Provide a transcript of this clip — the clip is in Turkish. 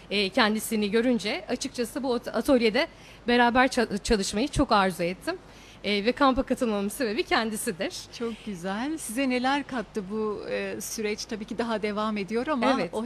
kendisini görünce açıkçası bu atölyede beraber çalışmayı çok arzu ettim. Ve kampa katılmamın sebebi kendisidir. Çok güzel. Size neler kattı bu süreç? Tabii ki daha devam ediyor ama Evet. o